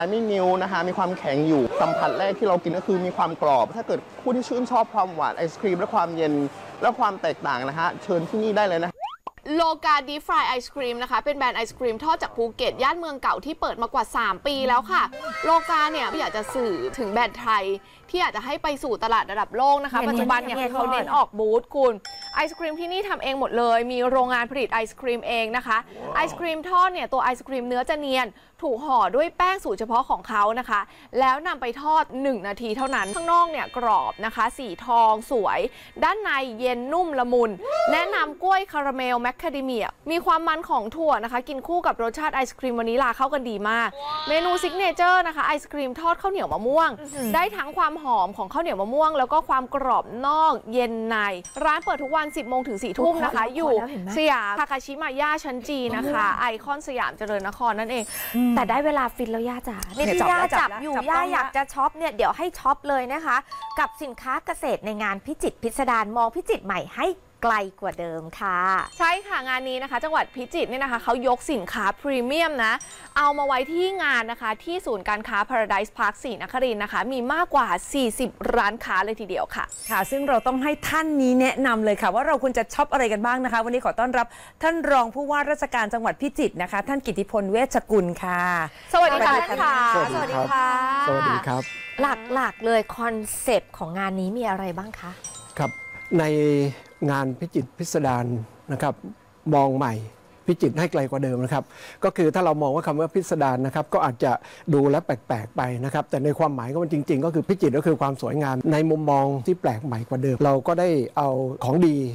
ไม่นิ้วนะคะมีความแข็งอยู่สัมผัสแรกที่เรากินก็คือมีความกรอบถ้าเกิดผู้ที่ชื่นชอบความหวานไอศครีมและความเย็นและความแตกต่างนะคะเชิญที่นี่ได้เลยนะโลกาดีฟรายไอศครีมนะคะเป็นแบรนด์ไอศครีมทอดจากภูเก็ตย่านเมืองเก่าที่เปิดมากว่า3 ปีแล้วค่ะโลกาเนี่ยอยากจะสื่อถึงแบรนด์ไทยที่อยากจะให้ไปสู่ตลาดระดับโลกนะคะปัจจุบันเนี่ยเขาเน้นออกบูธคุณไอศครีมที่นี่ทำเองหมดเลยมีโรงงานผลิตไอศครีมเองนะคะไอศครีมทอดเนี่ยตัวไอศครีมเนื้อจะเนียนถูกห่อด้วยแป้งสูตรเฉพาะของเขานะคะแล้วนำไปทอด1 นาทีเท่านั้นข้างนอกเนี่ยกรอบนะคะสีทองสวยด้านในเย็นนุ่มละมุนแนะนำกล้วยคาราเมลแมคคาเดเมียมีความมันของถั่วนะคะกินคู่กับรสชาติไอศครีมวานิลาเข้ากันดีมากเมนูซิกเนเจอร์นะคะไอศครีมทอดข้าวเหนียวมะม่วงได้ทั้งความหอมของข้าวเหนียวมะม่วงแล้วก็ความกรอบนอกเย็นในร้านเปิดทุกวัน 10 โมงถึง 4 ทุ่มนะคะอยู่สยามทาคาชิมายาชั้นจีนะคะไอคอนสยามเจริญนครนั่นเองแต่ได้เวลาฟินแล้วย่าจ๋านี่ที่ย่าจับอยู่ย่าอยากจะช็อปเนี่ยเดี๋ยวให้ช็อปเลยนะคะกับสินค้าเกษตรในงานพิจิตรพิสดารมองพิจิตรใหม่ให้ไกลกว่าเดิมค่ะใช่ค่ะงานนี้นะคะจังหวัดพิจิตรเนี่ยนะคะเขายกสินค้าพรีเมียมนะเอามาไว้ที่งานนะคะที่ศูนย์การค้า Paradise Park ศรีนครินทร์นะคะมีมากกว่า40ร้านค้าเลยทีเดียวค่ะค่ะซึ่งเราต้องให้ท่านนี้แนะนำเลยค่ะว่าเราควรจะช็อปอะไรกันบ้างนะคะวันนี้ขอต้อนรับท่านรองผู้ว่าราชการจังหวัดพิจิตรนะคะท่านกิติพลเวชกุลค่ะสวัสดีค่ะท่านค่ะสวัสดีครับสวัสดีครับหลักๆเลยคอนเซปต์ของงานนี้มีอะไรบ้างคะครับในงานพิจิตรพิสดารนะครับมองใหม่พิจิตรให้ไกลกว่าเดิมนะครับก็คือถ้าเรามองว่าคำว่าพิสดารนะครับก็อาจจะดูและแปลกๆไปนะครับแต่ในความหมายก็มันจริงๆก็คือพิจิตรก็คือความสวยงามในมุมมองที่แปลกใหม่กว่าเดิมเราก็ได้เอาของดี